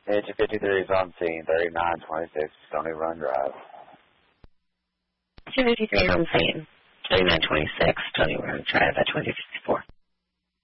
Yeah, 253 is on scene, 3926 Stony Run Drive. 253 is on scene, 3926 Stony Run Drive at 2054.